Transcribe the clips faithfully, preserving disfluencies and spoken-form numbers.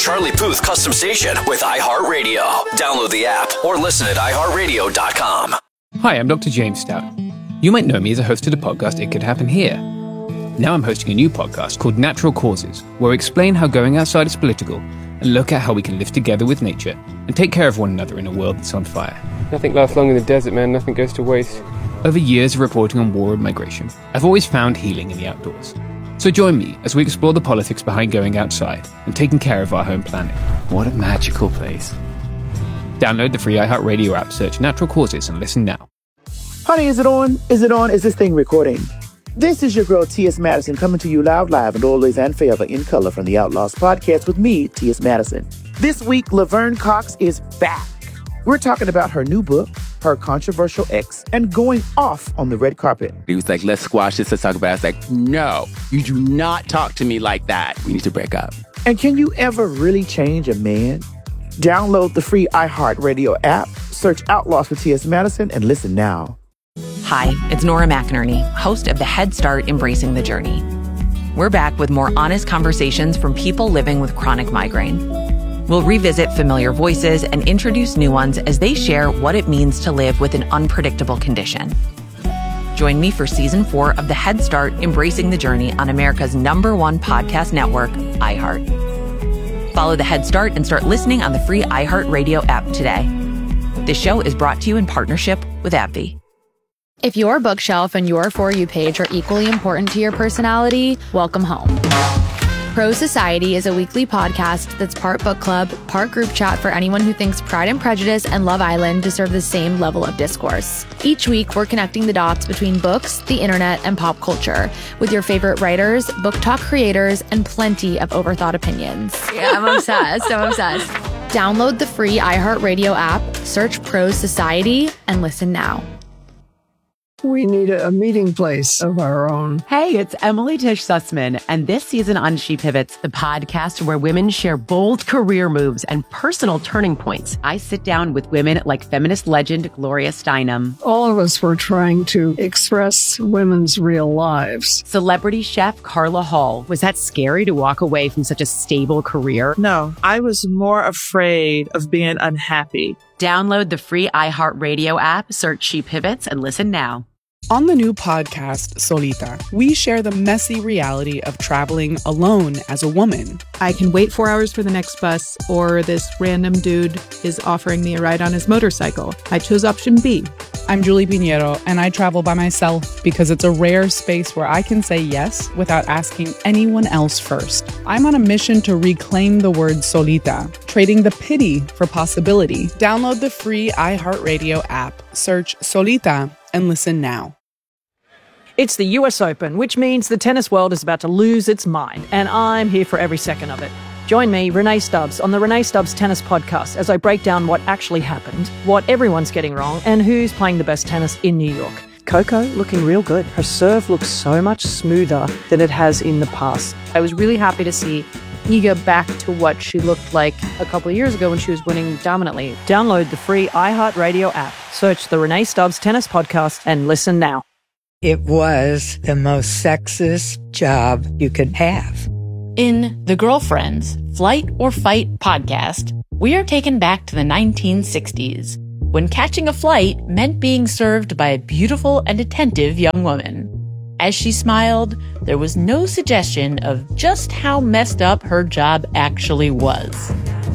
Charlie Puth custom station with iHeartRadio. Download the app or listen at i heart radio dot com. Hi, I'm Doctor James Stout. You might know me as a host of the podcast It Could Happen Here. Now I'm hosting a new podcast called Natural Causes, where we explain how going outside is political and look at how we can live together with nature and take care of one another in a world that's on fire. Nothing lasts long in the desert, man. Nothing goes to waste. Over years of reporting on war and migration, I've always found healing in the outdoors. So join me as we explore the politics behind going outside and taking care of our home planet. What a magical place. Download the free iHeartRadio app, search Natural Causes, and listen now. Honey, is it on? Is it on? Is this thing recording? This is your girl, T S. Madison, coming to you loud, live, and always and forever in color from the Outlaws podcast with me, T S. Madison. This week, Laverne Cox is back. We're talking about her new book, her controversial ex, and going off on the red carpet. He was like, let's squash this, let's talk about it. I was like, no, you do not talk to me like that. We need to break up. And can you ever really change a man? Download the free iHeartRadio app, search Outlaws for T S. Madison, and listen now. Hi, it's Nora McInerney, host of the Head Start Embracing the Journey. We're back with more honest conversations from people living with chronic migraine. We'll revisit familiar voices and introduce new ones as they share what it means to live with an unpredictable condition. Join me for season four of the Head Start Embracing the Journey on America's number one podcast network, iHeart. Follow the Head Start and start listening on the free iHeartRadio app today. This show is brought to you in partnership with AbbVie. If your bookshelf and your For You page are equally important to your personality, welcome home. Pro Society is a weekly podcast that's part book club, part group chat for anyone who thinks Pride and Prejudice and Love Island deserve the same level of discourse. Each week, we're connecting the dots between books, the internet, and pop culture with your favorite writers, book talk creators, and plenty of overthought opinions. Yeah, I'm obsessed. I'm obsessed. Download the free iHeartRadio app, search Pro Society, and listen now. We need a meeting place of our own. Hey, it's Emily Tish Sussman, and this season on She Pivots, the podcast where women share bold career moves and personal turning points. I sit down with women like feminist legend Gloria Steinem. All of us were trying to express women's real lives. Celebrity chef Carla Hall. Was that scary to walk away from such a stable career? No, I was more afraid of being unhappy. Download the free iHeartRadio app, search She Pivots, and listen now. On the new podcast, Solita, we share the messy reality of traveling alone as a woman. I can wait four hours for the next bus, or this random dude is offering me a ride on his motorcycle. I chose option B. I'm Julie Pinheiro, and I travel by myself because it's a rare space where I can say yes without asking anyone else first. I'm on a mission to reclaim the word solita, trading the pity for possibility. Download the free iHeartRadio app, search Solita, and listen now. It's the U S Open, which means the tennis world is about to lose its mind, and I'm here for every second of it. Join me, Renee Stubbs, on the Renee Stubbs Tennis Podcast as I break down what actually happened, what everyone's getting wrong, and who's playing the best tennis in New York. Coco looking real good. Her serve looks so much smoother than it has in the past. I was really happy to see Iga back to what she looked like a couple of years ago when she was winning dominantly. Download the free iHeartRadio app, search the Renee Stubbs Tennis Podcast, and listen now. It was the most sexist job you could have. In The Girlfriends, Flight or Fight podcast, we are taken back to the nineteen sixties, when catching a flight meant being served by a beautiful and attentive young woman. As she smiled, there was no suggestion of just how messed up her job actually was.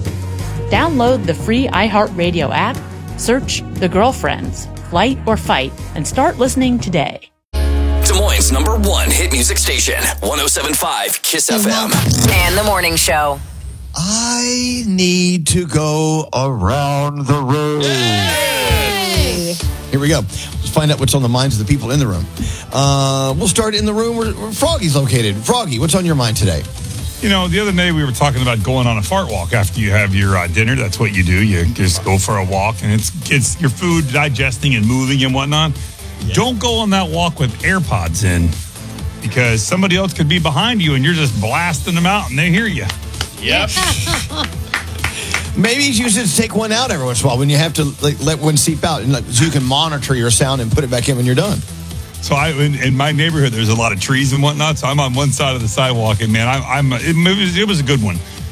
Download the free iHeartRadio app, search The Girlfriends, Flight or Fight, and start listening today. Des Moines' number one hit music station, one oh seven point five KISS F M. And the morning show. I need to go around the room. Yay! Here we go. Let's find out what's on the minds of the people in the room. Uh, we'll start in the room where, where Froggy's located. Froggy, what's on your mind today? You know, the other day we were talking about going on a fart walk after you have your uh, dinner. That's what you do. You just go for a walk, and it's it's your food digesting and moving and whatnot. Yeah. Don't go on that walk with AirPods in, because somebody else could be behind you and you're just blasting them out and they hear you. Yep. Maybe you should take one out every once in a while when you have to like, let one seep out, and like, so you can monitor your sound and put it back in when you're done. So I, in, in my neighborhood, there's a lot of trees and whatnot. So I'm on one side of the sidewalk, and man, I, I'm it, it, was, it was a good one.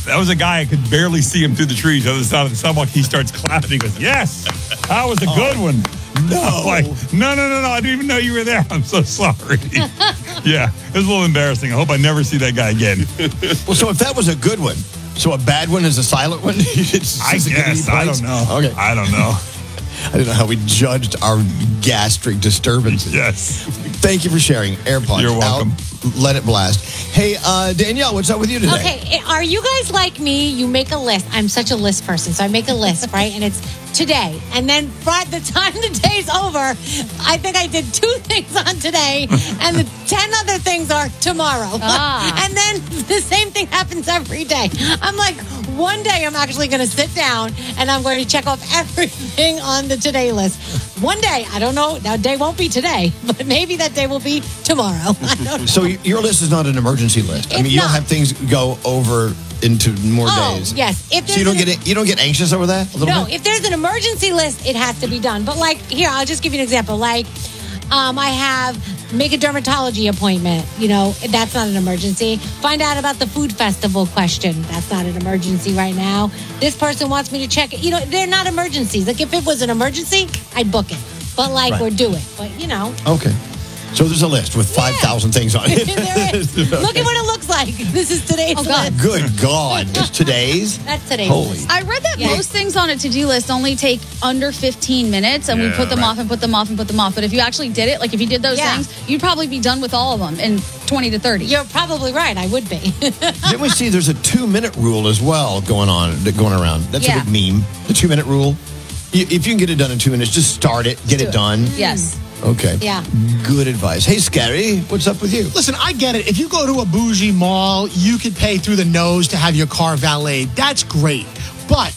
That was a guy I could barely see him through the trees. On the other side of the sidewalk, he starts clapping. He goes, "Yes, that was a good oh, one." No. I'm like, no, no, no, no. I didn't even know you were there. I'm so sorry. Yeah, it was a little embarrassing. I hope I never see that guy again. Well, so if that was a good one, so a bad one is a silent one? It's, I guess. I don't know. Okay. I don't know. I don't know how we judged our gastric disturbances. Yes. Thank you for sharing. AirPods. You're welcome. Out, let it blast. Hey, uh, Danielle, what's up with you today? Okay, are you guys like me? You make a list. I'm such a list person, so I make a list, right? And it's today. And then by the time the day's over, I think I did two things on today, and the ten other things are tomorrow. Ah. And then the same thing happens every day. I'm like, one day I'm actually going to sit down, and I'm going to check off everything on the today list. One day, I don't know, that day won't be today, but maybe that day will be tomorrow. I don't know. So your list is not an emergency list. I It's mean, you don't not. have things go over into more Oh, days. yes. If So you there's don't an- get you don't get anxious over that a little No, bit? if there's an emergency list, it has to be done. But like, here, I'll just give you an example. Like, um, I have make a dermatology appointment. You know, that's not an emergency. Find out about the food festival question. That's not an emergency right now. This person wants me to check it. You know, they're not emergencies. Like, if it was an emergency, I'd book it. But like, Right. or do it. But you know, Okay. So there's a list with five thousand things on it. there is. Look at what it looks like. This is today's Oh, God. list. Good God. It's today's? That's today's Holy. list. I read that Yeah. most things on a to-do list only take under fifteen minutes, and we Yeah, put them right. off and put them off and put them off. But if you actually did it, like if you did those Yeah. things, you'd probably be done with all of them in twenty to thirty. You're probably right. I would be. Then we see there's a two-minute rule as well going on, going around. That's Yeah. a big meme. The two-minute rule. You- If you can get it done in two minutes, just start it, get it done. Yes. Okay. Yeah. Good advice. Hey, Scary, what's up with you? Listen, I get it. If you go to a bougie mall, you could pay through the nose to have your car valeted. That's great. But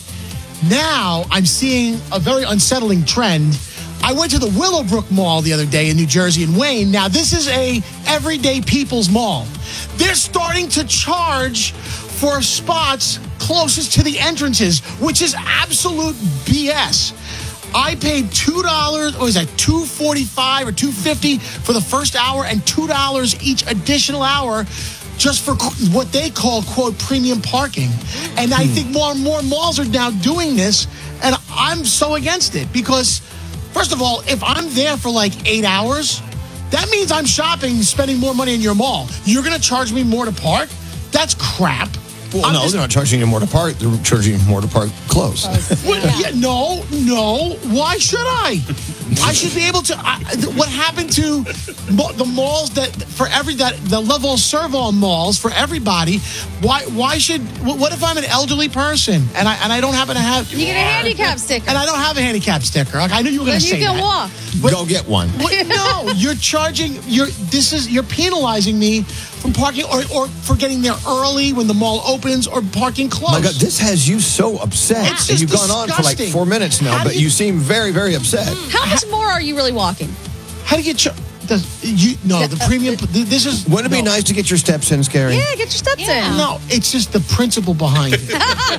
now I'm seeing a very unsettling trend. I went to the Willowbrook Mall the other day in New Jersey in Wayne. Now, this is a everyday people's mall. They're starting to charge for spots closest to the entrances, which is absolute B S. I paid two dollars, what was that, two forty-five or two fifty for the first hour and two dollars each additional hour just for what they call, quote, premium parking. And I think more and more malls are now doing this, and I'm so against it because, first of all, if I'm there for like eight hours, that means I'm shopping, spending more money in your mall. You're going to charge me more to park? That's crap. Well, I'm no, just- they're not charging you more to park. They're charging you more to park close. Well, yeah, no, no. Why should I? I should be able to. I, th- what happened to mo- the malls that for every that the level servo malls for everybody? Why? Why should? wh- What if I'm an elderly person and I and I don't happen to have? You get a handicap sticker. And I don't have a handicap sticker. Like, I knew you were going Then to you say can that. walk. Go get one. What? No, you're charging. You're this is you're penalizing me from parking or, or for getting there early when the mall opens or parking close. My God, this has you so upset. It's and just you've gone on for like disgusting. four minutes now, How but do you, you- seem very, very upset. How much more are you really walking? How do you get your? Does you no the premium? This is. Wouldn't it be no. nice to get your steps in, Scary? Yeah, get your steps in. No, it's just the principle behind it.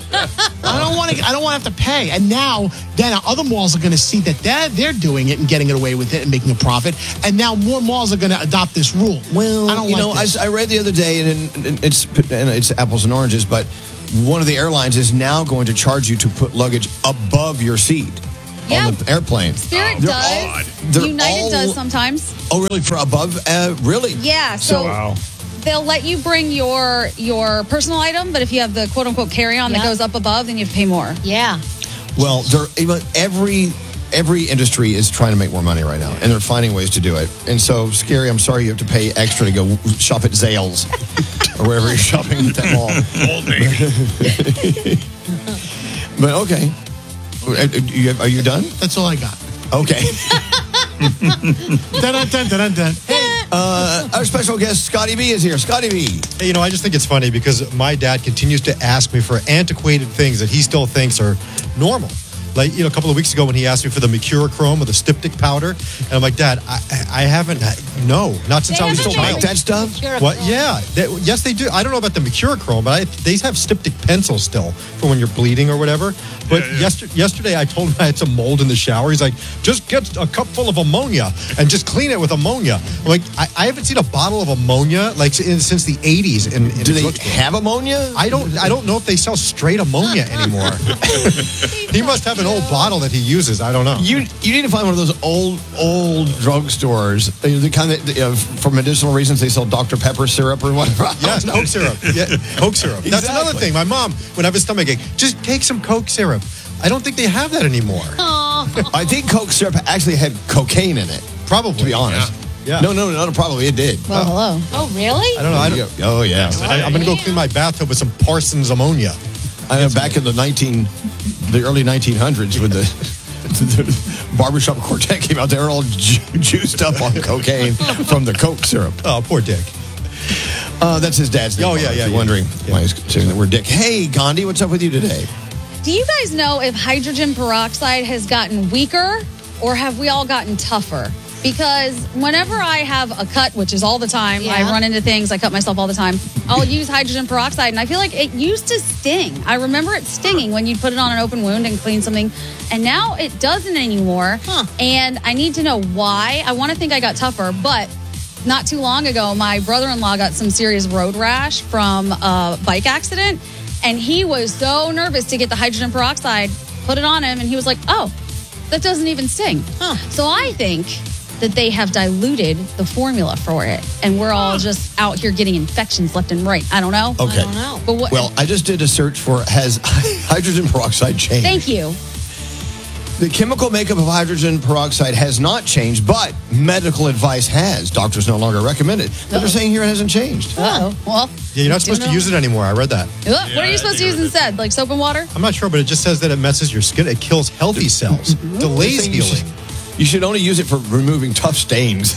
I don't want to. I don't want to have to pay. And now, then other malls are going to see that they're, they're doing it and getting it away with it and making a profit. And now more malls are going to adopt this rule. Well, I don't you like know, this. I, I read the other day, and, and it's and it's apples and oranges, but one of the airlines is now going to charge you to put luggage above your seat Yeah. on the airplane. Spirit They're does. all- they're United all- does sometimes. Oh, really? For above? Uh, really? Yeah. So, Wow. they'll let you bring your your personal item, but if you have the quote unquote carry on that Yeah. goes up above, then you have to pay more. Yeah. Well, they're even every every industry is trying to make more money right now, and they're finding ways to do it. And so, Scary, I'm sorry you have to pay extra to go shop at Zales or wherever you're shopping at that mall. Old Navy. But okay, are you, are you done? That's all I got. Okay. Dun, dun, dun, dun, dun. Uh, our special guest, Scotty B, is here. Scotty B. Hey, you know, I just think it's funny because my dad continues to ask me for antiquated things that he still thinks are normal. Like, you know, a couple of weeks ago when he asked me for the Mercurochrome or the styptic powder, and I'm like, Dad, I, I haven't, no, not since They I was a haven't child. made that stuff? What? Yeah. They, yes, they do. I don't know about the Mercurochrome, but I, they have styptic pencils still for when you're bleeding or whatever. But Yeah, yeah. Yester- yesterday I told him I had some mold in the shower. He's like, just get a cup full of ammonia and just clean it with ammonia. I'm like, I, I haven't seen a bottle of ammonia like in, since the eighties. In, in Do a they drugstore. have ammonia? I don't. I don't know if they sell straight ammonia anymore. He must have an old bottle that he uses. I don't know. You you need to find one of those old old drugstores, uh, the kind that uh, for medicinal reasons they sell Doctor Pepper syrup or whatever. Yes, Coke syrup. Yeah, Coke syrup. That's another Exactly. thing. My mom, when I have a stomach ache, just take some Coke syrup. I don't think they have that anymore. I think Coke syrup actually had cocaine in it. Probably, to be honest. Yeah. No, no, no, no, probably it did. Well, hello. Oh, really? I don't know. I don't, oh yeah. I, I'm going to go clean my bathtub with some Parsons ammonia. I know back in the nineteen, the early nineteen hundreds when the, the barbershop quartet came out, they were all ju- juiced up on cocaine from the Coke syrup. Oh, poor Dick. Uh, that's his dad's name. Oh, yeah, if yeah, you're yeah. wondering why he's saying the word Dick. Hey, Gandhi, what's up with you today? Do you guys know if hydrogen peroxide has gotten weaker or have we all gotten tougher? Because whenever I have a cut, which is all the time, I Yeah. run into things, I cut myself all the time, I'll use hydrogen peroxide, and I feel like it used to sting. I remember it stinging when you'd put it on an open wound and clean something, and now it doesn't anymore. Huh. And I need to know why. I want to think I got tougher, but not too long ago, my brother-in-law got some serious road rash from a bike accident, and he was so nervous to get the hydrogen peroxide, put it on him, and he was like, oh, that doesn't even sting. Huh. So I think that they have diluted the formula for it, and we're all just out here getting infections left and right. I don't know. Okay. I don't know. But what? Well, I just did a search for has hydrogen peroxide changed? Thank you. The chemical makeup of hydrogen peroxide has not changed, but medical advice has. Doctors no longer recommend it. But they're saying here it hasn't changed. Uh-oh. Well, Yeah, you're not supposed to use it anymore. I read that. uh, what are you supposed to use instead? Like soap and water? I'm not sure, but it just says that it messes your skin. It kills healthy cells, delays They're saying you healing. should- You should only use it for removing tough stains.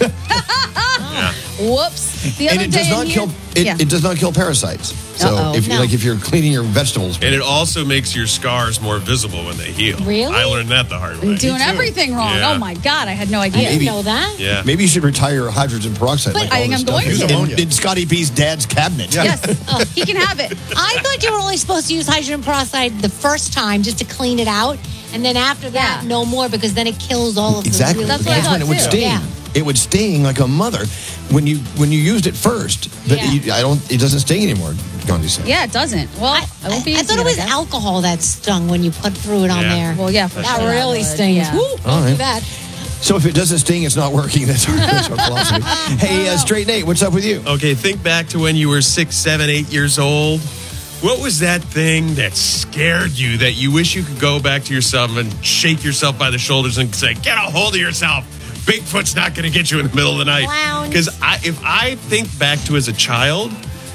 Whoops. The other and it day does in not here- kill it, Yeah. it does not kill parasites. So Uh-oh. if you No. like if you're cleaning your vegetables. And it also makes your scars more visible when they heal. Really? I learned that the hard way. I'm doing everything wrong. Yeah. Oh my God, I had no idea. I didn't know that. Yeah. Maybe you should retire your hydrogen peroxide. But like I all think this I'm stuff going is to. in- Ammonia. In Scotty B's dad's cabinet. Yes. Oh, he can have it. I thought you were only supposed to use hydrogen peroxide the first time just to clean it out. And then after that, Yeah. no more because then it kills all of Exactly. the really That's what I That's when thought it would too. sting. Yeah. It would sting like a mother when you when you used it first. But Yeah. you, I don't. It doesn't sting anymore. Gandhi said. Yeah, it doesn't. Well, I, I, won't be I thought using it was I guess. alcohol that stung when you put threw it on Yeah. there. Well, yeah, for that sure really would. stings. Yeah. Woo, All don't do right. that. So if it doesn't sting, it's not working. That's our, that's our philosophy. Hey, uh, Straight Nate, what's up with you? Okay, think back to when you were six, seven, eight years old. What was that thing that scared you that you wish you could go back to yourself and shake yourself by the shoulders and say, get a hold of yourself? Bigfoot's not going to get you in the middle of the night. Clowns. Because I, if I think back to as a child,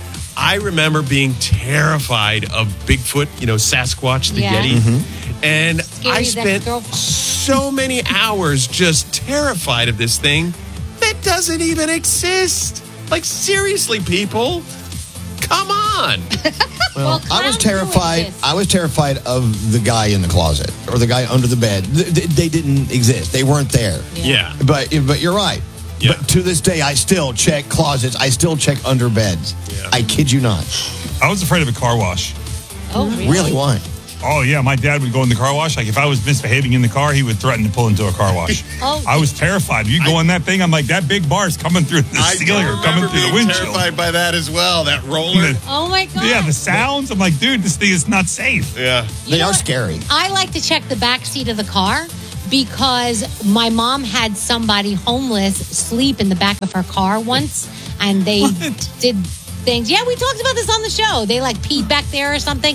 I remember being terrified of Bigfoot, you know, Sasquatch, the Yeah. Yeti. And I Scary's spent ex-girlfriend. so many hours just terrified of this thing that doesn't even exist. Like, seriously, people, come on. Well, I was clowns do terrified. exist. I was terrified of the guy in the closet or the guy under the bed. Th- th- They didn't exist. They weren't there. Yeah. But but you're right. Yeah. But to this day, I still check closets. I still check under beds. Yeah. I kid you not. I was afraid of a car wash. Oh, really? Really? Why? Oh, yeah. My dad would go in the car wash. Like, if I was misbehaving in the car, he would threaten to pull into a car wash. Oh. I was terrified. You go in that thing, I'm like, that big bar's coming through the I ceiling or coming remember through the being windshield. terrified by that as well. That roller. Oh my God. Yeah, the sounds. I'm like, dude, this thing is not safe. Yeah. You They know are what? scary. I like to check the back seat of the car because my mom had somebody homeless sleep in the back of her car once, and they did things. Yeah, we talked about this on the show. They like peed back there or something.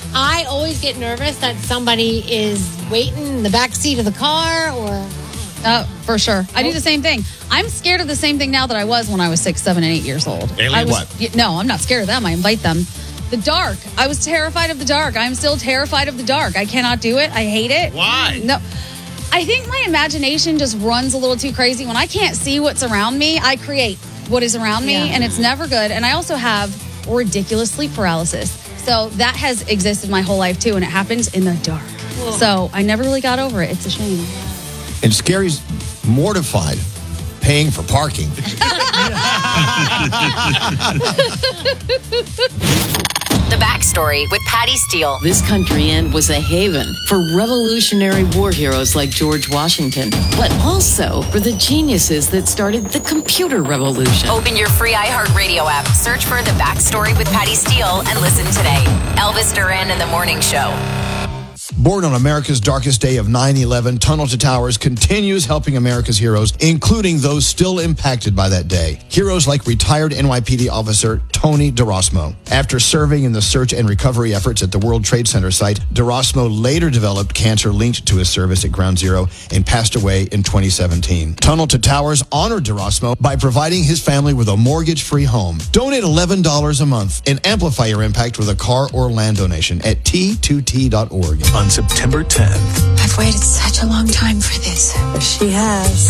I always get nervous that somebody is waiting in the back seat of the car or. Oh, for sure. I do the same thing. I'm scared of the same thing now that I was when I was six, seven, and eight years old. Alien I was, what? y- No, I'm not scared of them. I invite them. The dark. I was terrified of the dark. I'm still terrified of the dark. I cannot do it. I hate it. Why? No. I think my imagination just runs a little too crazy. When I can't see what's around me, I create what is around me, Yeah. and it's never good. And I also have ridiculous sleep paralysis. So that has existed my whole life too, and it happens in the dark. So I never really got over it. It's a shame. And Scary's mortified paying for parking. The Backstory with Patty Steele. This country inn was a haven for Revolutionary War heroes like George Washington, but also for the geniuses that started the computer revolution. Open your free iHeartRadio app, search for The Backstory with Patty Steele, and listen today. Elvis Duran in the Morning Show. Born on America's darkest day of nine eleven, Tunnel to Towers continues helping America's heroes, including those still impacted by that day. Heroes like retired N Y P D officer Tony DeRosmo. After serving in the search and recovery efforts at the World Trade Center site, DeRosmo later developed cancer linked to his service at Ground Zero and passed away in twenty seventeen. Tunnel to Towers honored DeRosmo by providing his family with a mortgage-free home. Donate eleven dollars a month and amplify your impact with a car or land donation at T two T dot org. On September tenth. I've waited such a long time for this. She has.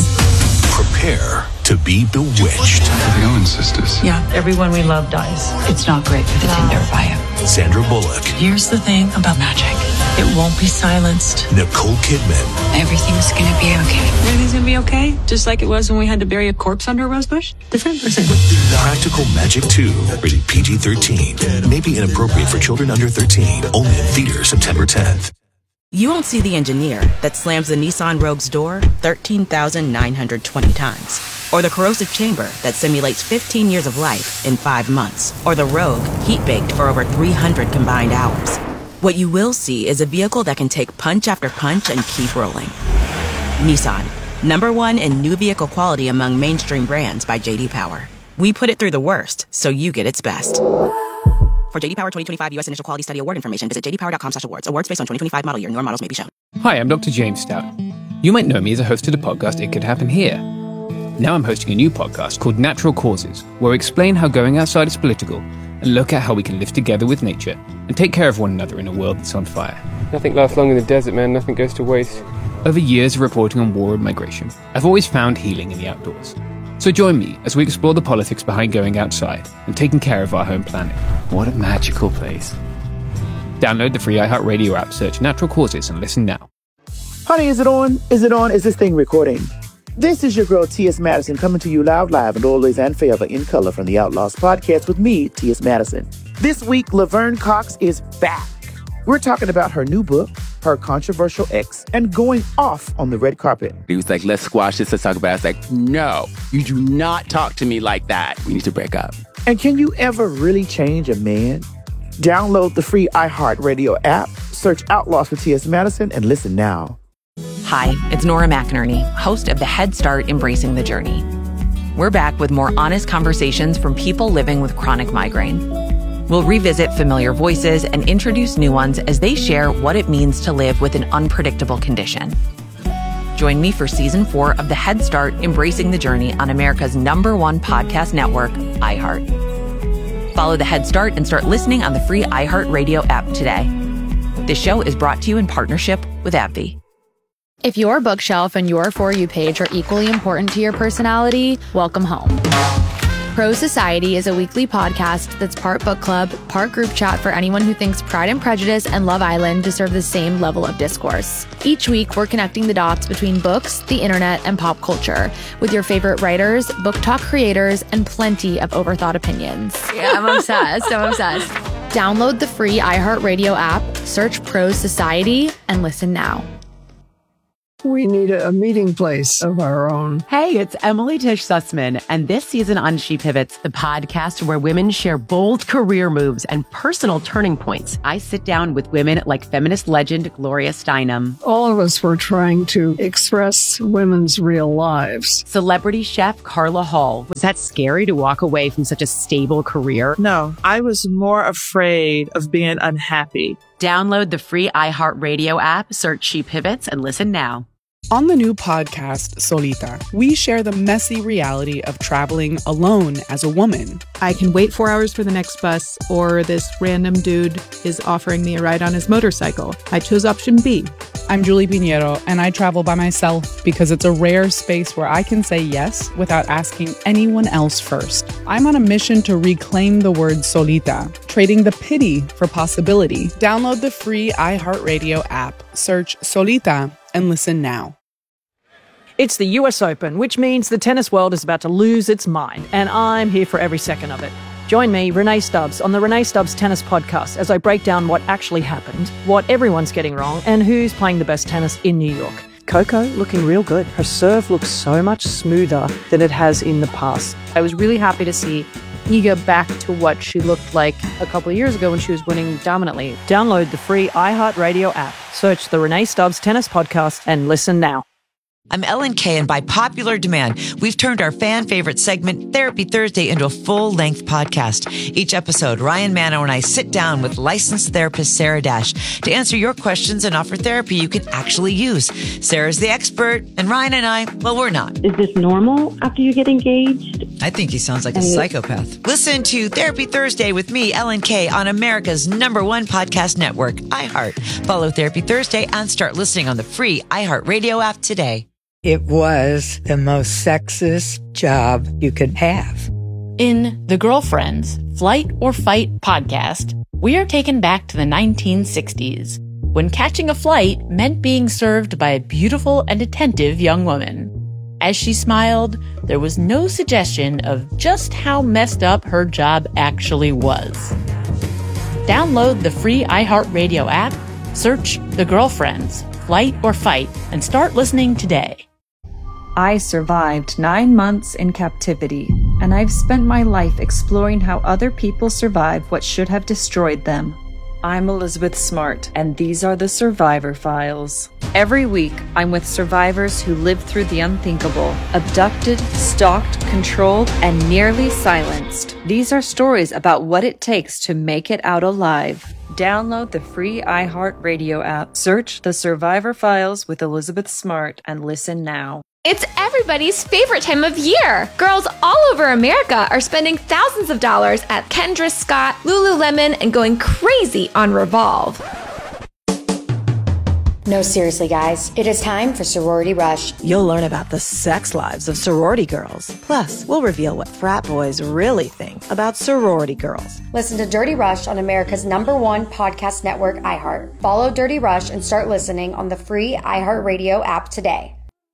Prepare to be bewitched. The Owen sisters. Yeah, everyone we love dies. It's not great for the Tinder bio. Sandra Bullock. Here's the thing about magic. It won't be silenced. Nicole Kidman. Everything's gonna be okay. Everything's gonna be okay? Just like it was when we had to bury a corpse under a rose bush? Different person. Practical Magic two. Rated P G thirteen. May be inappropriate for children under thirteen. Only in theaters September tenth. You won't see the engineer that slams the Nissan Rogue's door thirteen thousand nine hundred twenty times. Or the corrosive chamber that simulates fifteen years of life in five months. Or the Rogue heat-baked for over three hundred combined hours. What you will see is a vehicle that can take punch after punch and keep rolling. Nissan, number one in new vehicle quality among mainstream brands by J D Power. We put it through the worst, so you get its best. For J D Power twenty twenty-five U S Initial Quality Study Award information, visit j d power dot com slash awards. Awards based on twenty twenty-five model year. Newer models may be shown. Hi, I'm Doctor James Stout. You might know me as a host of the podcast It Could Happen Here. Now I'm hosting a new podcast called Natural Causes, where we explain how going outside is political and look at how we can live together with nature and take care of one another in a world that's on fire. Nothing lasts long in the desert, man. Nothing goes to waste. Over years of reporting on war and migration, I've always found healing in the outdoors. So join me as we explore the politics behind going outside and taking care of our home planet. What a magical place. Download the free iHeartRadio app, search Natural Causes, and listen now. Honey, is it on? Is it on? Is this thing recording? This is your girl, T S. Madison, coming to you loud, live, and always and forever in color from the Outlaws podcast with me, T S. Madison. This week, Laverne Cox is back. We're talking about her new book, her controversial ex, and going off on the red carpet. He was like, let's squash this, let's talk about it. I was like, no, you do not talk to me like that. We need to break up. And can you ever really change a man? Download the free iHeartRadio app, search Outlaws for T S. Madison, and listen now. Hi, it's Nora McInerney, host of the Head Start Embracing the Journey. We're back with more honest conversations from people living with chronic migraine. We'll revisit familiar voices and introduce new ones as they share what it means to live with an unpredictable condition. Join me for season four of the Head Start Embracing the Journey on America's number one podcast network, iHeart. Follow the Head Start and start listening on the free iHeartRadio app today. This show is brought to you in partnership with AbbVie. If your bookshelf and your For You page are equally important to your personality, welcome home. Pro Society is a weekly podcast that's part book club, part group chat for anyone who thinks Pride and Prejudice and Love Island deserve the same level of discourse. Each week, we're connecting the dots between books, the internet, and pop culture with your favorite writers, book talk creators, and plenty of overthought opinions. Yeah, I'm obsessed. I'm obsessed. Download the free iHeartRadio app, search Pro Society, and listen now. We need a meeting place of our own. Hey, it's Emily Tish Sussman, and this season on She Pivots, the podcast where women share bold career moves and personal turning points. I sit down with women like feminist legend Gloria Steinem. All of us were trying to express women's real lives. Celebrity chef Carla Hall. Was that scary to walk away from such a stable career? No, I was more afraid of being unhappy. Download the free iHeartRadio app, search She Pivots, and listen now. On the new podcast, Solita, we share the messy reality of traveling alone as a woman. I can wait four hours for the next bus, or this random dude is offering me a ride on his motorcycle. I chose option B. I'm Julie Pinheiro, and I travel by myself because it's a rare space where I can say yes without asking anyone else first. I'm on a mission to reclaim the word solita, trading the pity for possibility. Download the free iHeartRadio app, search Solita, and listen now. It's the U S Open, which means the tennis world is about to lose its mind, and I'm here for every second of it. Join me, Renee Stubbs, on the Renee Stubbs Tennis Podcast as I break down what actually happened, what everyone's getting wrong, and who's playing the best tennis in New York. Coco looking real good. Her serve looks so much smoother than it has in the past. I was really happy to see Iga back to what she looked like a couple of years ago when she was winning dominantly. Download the free iHeartRadio app, search the Renee Stubbs Tennis Podcast, and listen now. I'm Ellen Kay, and by popular demand, we've turned our fan favorite segment, Therapy Thursday, into a full-length podcast. Each episode, Ryan Mano and I sit down with licensed therapist Sarah Dash to answer your questions and offer therapy you can actually use. Sarah's the expert, and Ryan and I, well, we're not. Is this normal after you get engaged? I think he sounds like a psychopath. Listen to Therapy Thursday with me, Ellen Kay, on America's number one podcast network, iHeart. Follow Therapy Thursday and start listening on the free iHeartRadio app today. It was the most sexist job you could have. In The Girlfriends, Flight or Fight podcast, we are taken back to the nineteen sixties, when catching a flight meant being served by a beautiful and attentive young woman. As she smiled, there was no suggestion of just how messed up her job actually was. Download the free iHeartRadio app, search The Girlfriends, Flight or Fight, and start listening today. I survived nine months in captivity, and I've spent my life exploring how other people survive what should have destroyed them. I'm Elizabeth Smart, and these are the Survivor Files. Every week, I'm with survivors who lived through the unthinkable, abducted, stalked, controlled, and nearly silenced. These are stories about what it takes to make it out alive. Download the free iHeartRadio app, search The Survivor Files with Elizabeth Smart, and listen now. It's everybody's favorite time of year. Girls all over America are spending thousands of dollars at Kendra Scott, Lululemon, and going crazy on Revolve. No, seriously, guys. It is time for Sorority Rush. You'll learn about the sex lives of sorority girls. Plus, we'll reveal what frat boys really think about sorority girls. Listen to Dirty Rush on America's number one podcast network, iHeart. Follow Dirty Rush and start listening on the free iHeartRadio app today.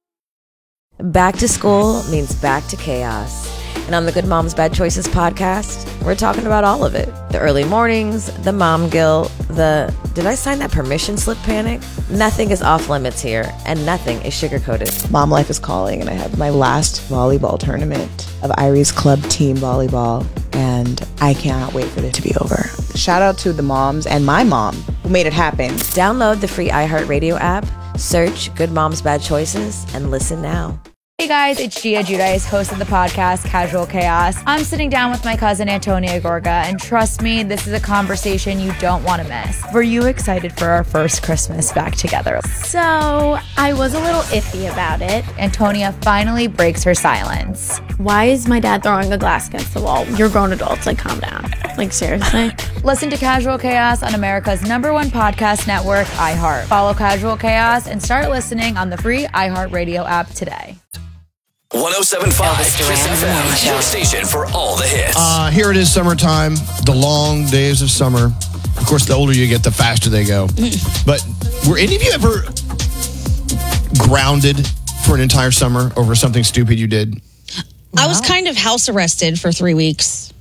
Back to school means back to chaos. And on the Good Moms Bad Choices podcast, we're talking about all of it. The early mornings, the mom guilt, the did I sign that permission slip panic? Nothing is off limits here, and nothing is sugarcoated. Mom life is calling, and I have my last volleyball tournament of Irie's club team volleyball, and I cannot wait for it to be over. Shout out to the moms and my mom who made it happen. Download the free iHeartRadio app, search Good Moms Bad Choices, and listen now. Hey guys, it's Gia Giudice, host of the podcast Casual Chaos. I'm sitting down with my cousin Antonia Gorga, and trust me, this is a conversation you don't want to miss. Were you excited for our first Christmas back together? So, I was a little iffy about it. Antonia finally breaks her silence. Why is my dad throwing a glass against the wall? You're grown adults, like calm down. Like seriously? Listen to Casual Chaos on America's number one podcast network, iHeart. Follow Casual Chaos and start listening on the free iHeartRadio app today. one oh seven point five Kiss F M, your station for all the hits. Uh, here it is, summertime, the long days of summer. Of course, the older you get, the faster they go. But were any of you ever grounded for an entire summer over something stupid you did? I was kind of house arrested for three weeks.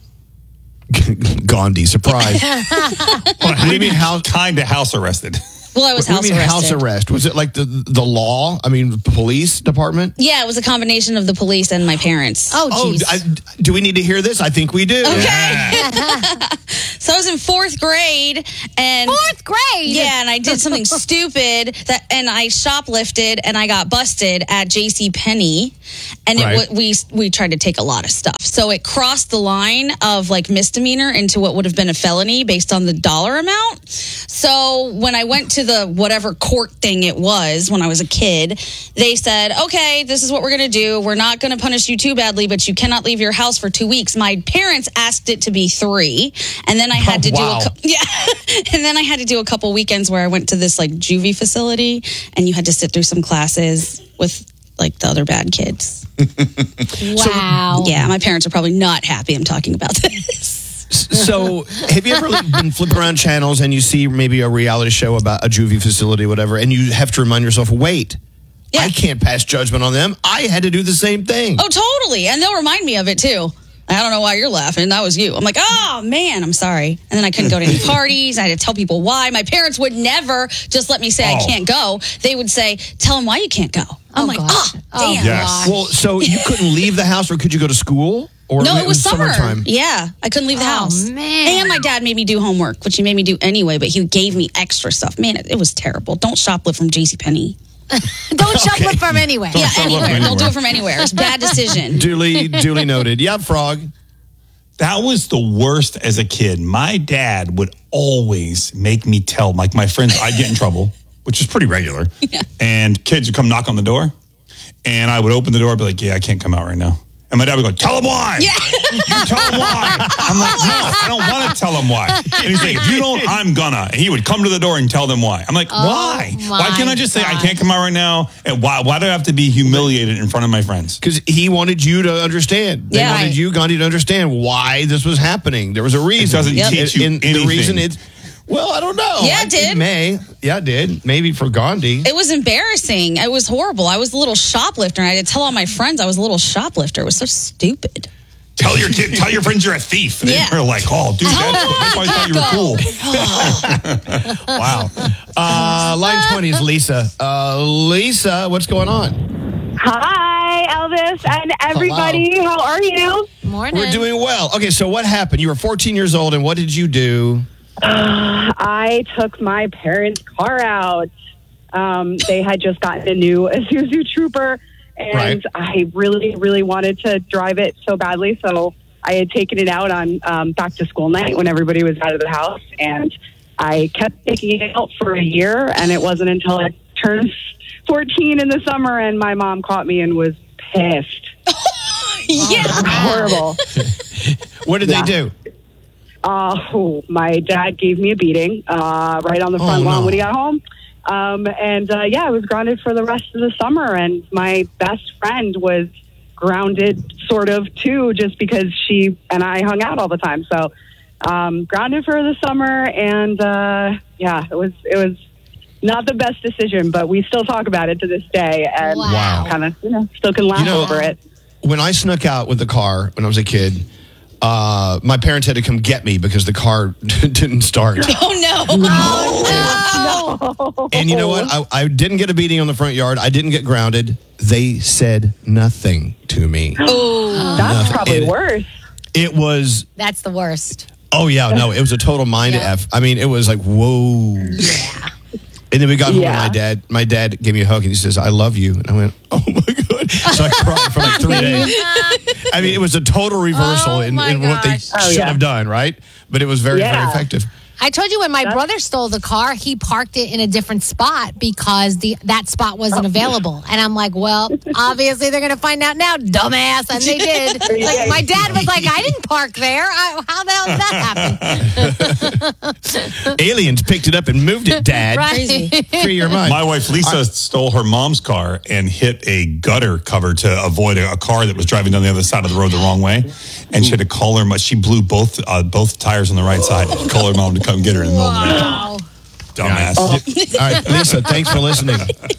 Gandhi, surprise. What do you mean house, kind of house arrested? Well, I was what house do you mean arrested. house arrest? Was it like the the law? I mean, the police department? Yeah, it was a combination of the police and my parents. Oh, jeez. I, do we need to hear this? I think we do. Okay. Yeah. So I was in fourth grade, and fourth grade. Yeah, and I did something stupid that, and I shoplifted, and I got busted at JCPenney, and it, Right. we we tried to take a lot of stuff. So it crossed the line of like misdemeanor into what would have been a felony based on the dollar amount. So when I went to the whatever court thing it was when I was a kid, they said, okay, this is what we're going to do. We're not going to punish you too badly, but you cannot leave your house for two weeks. My parents asked it to be three. And then I had to oh, wow. do a, yeah. and then I had to do a couple weekends where I went to this like juvie facility and you had to sit through some classes with like the other bad kids. Wow. So, yeah, my parents are probably not happy I'm talking about this. So, have you ever been flipping around channels and you see maybe a reality show about a juvie facility or whatever, and you have to remind yourself, wait, yeah. I can't pass judgment on them. I had to do the same thing. Oh, totally. And they'll remind me of it, too. I don't know why you're laughing. That was you. I'm like, oh, man, I'm sorry. And then I couldn't go to any parties. I had to tell people why. My parents would never just let me say oh. I can't go. They would say, tell them why you can't go. I'm oh, like, gosh. oh, oh damn. Yes. Well, so you couldn't leave the house, or could you go to school? Or no, it was summer. Summertime? Yeah, I couldn't leave the oh, house. Man. And my dad made me do homework, which he made me do anyway, but he gave me extra stuff. Man, it, it was terrible. Don't shoplift from JCPenney. Don't shoplift okay. from anywhere. Don't yeah, anywhere. anywhere. Don't do it from anywhere. It's a bad decision. duly, duly noted. Yeah, Frog. That was the worst as a kid. My dad would always make me tell, like my friends, I'd get in trouble, which is pretty regular. Yeah. And kids would come knock on the door, and I would open the door and be like, yeah, I can't come out right now. And my dad would go, tell him why. Yeah. You tell him why. I'm like, no, I don't want to tell him why. And he's like, if you don't, I'm gonna. And he would come to the door and tell them why. I'm like, oh, why? Why can't I just God. say I can't come out right now? And why Why do I have to be humiliated in front of my friends? Because he wanted you to understand. They yeah, wanted I, you, Gandhi, to understand why this was happening. There was a reason. It doesn't yep. teach you and, anything. The reason it's, well, I don't know. Yeah, I, it did. It may. Yeah, it did. Maybe for Gandhi. It was embarrassing. It was horrible. I was a little shoplifter. And I had to tell all my friends I was a little shoplifter. It was so stupid. Tell your kid, tell your friends you're a thief. And yeah. they're like, oh, dude, that's why I thought you were cool. Wow. Uh, line twenty is Lisa. Uh, Lisa, what's going on? Hi, Elvis and everybody. Hello. How are you? Morning. We're doing well. Okay, so what happened? You were fourteen years old, and what did you do? Uh, I took my parents' car out. Um, they had just gotten a new Isuzu Trooper, and right. I really, really wanted to drive it so badly. So I had taken it out on um, back to school night when everybody was out of the house, and I kept taking it out for a year. And it wasn't until I turned fourteen in the summer, and my mom caught me and was pissed. Yeah, horrible. What did yeah. they do? Uh, oh, my dad gave me a beating uh, right on the front oh, lawn no. when he got home. Um, and, uh, yeah, I was grounded for the rest of the summer. And my best friend was grounded sort of, too, just because she and I hung out all the time. So um, grounded for the summer. And, uh, yeah, it was it was not the best decision, but we still talk about it to this day. And wow. kind of, you know, still can laugh you know, over it. When I snuck out with the car when I was a kid, Uh, my parents had to come get me because the car didn't start. Oh, no. Oh, no. And you know what? I, I didn't get a beating on the front yard. I didn't get grounded. They said nothing to me. Oh, that's nothing. Probably it, worse. It was. That's the worst. Oh, yeah. No, it was a total mind yeah. F. I mean, it was like, whoa. Yeah. And then we got home yeah. and my dad, my dad gave me a hug and he says, I love you. And I went, oh my God. So I cried for like three days. I mean, it was a total reversal oh in, in what they oh, should yeah. have done, right? But it was very, yeah. very effective. I told you when my That's- brother stole the car, he parked it in a different spot because the that spot wasn't available. And I'm like, well, obviously they're going to find out now, dumbass. And they did. Like, my dad was like, I didn't park there. I, how the hell did that happen? Aliens picked it up and moved it, Dad. Right. Free your mind. My wife, Lisa, stole her mom's car and hit a gutter cover to avoid a, a car that was driving down the other side of the road the wrong way. And she had to call her, she blew both uh, both tires on the right side. Call her mom to come get her in the middle of the night. Dumbass. Oh. All right, Lisa, thanks for listening.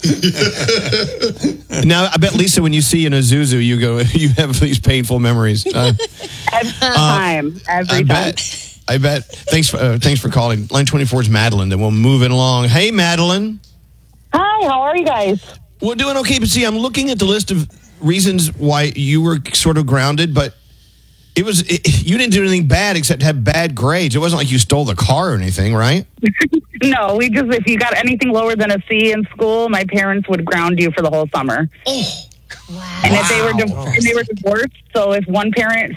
Now, I bet, Lisa, when you see an Isuzu, you go, you have these painful memories. Uh, every time. Every I time. Bet, I bet. Thanks for, uh, thanks for calling. Line twenty-four is Madeline, and we'll move it along. Hey, Madeline. Hi, how are you guys? We're doing okay, but see, I'm looking at the list of reasons why you were sort of grounded, but It was it, you didn't do anything bad except have bad grades. It wasn't like you stole the car or anything, right? No, we just if you got anything lower than a C in school, my parents would ground you for the whole summer. Oh, wow. And if they were di- and they were divorced, so if one parent